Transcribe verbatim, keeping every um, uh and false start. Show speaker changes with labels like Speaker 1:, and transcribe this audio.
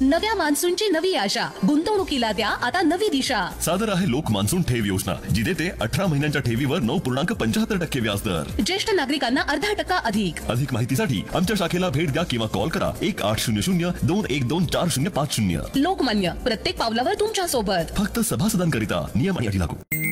Speaker 1: नव्या मान्सूनची नवी आशा, गुंतवणुकीला द्या आता नवी दिशा.
Speaker 2: सादर आहे लोक मान्सून ठेव योजना, जी देते अठरा महिन्यांच्या ठेवीवर नऊ पूर्णांक पंच्याहत्तर टक्के व्याज दर.
Speaker 1: ज्येष्ठ नागरिकांना अर्धा टक्का अधिक.
Speaker 2: अधिक माहितीसाठी आमच्या शाखेला भेट द्या किंवा कॉल करा एक आठ शून्य शून्य दोन एक दोन चार शून्य पाच शून्य.
Speaker 1: लोकमान्य, प्रत्येक पावलावर तुमच्या सोबत.
Speaker 2: फक्त सभासदांकरिता, नियम आणि अटी लागू.